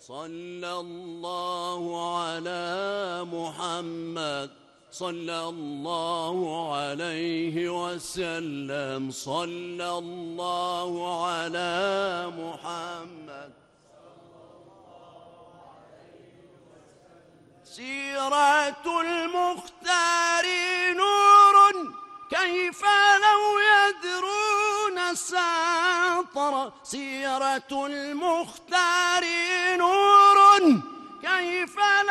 صلى الله على محمد صلى الله عليه وسلم صلى الله على محمد. سيرة المختار نور كيف لو يدرون السطر. سيرة المختار نور كيف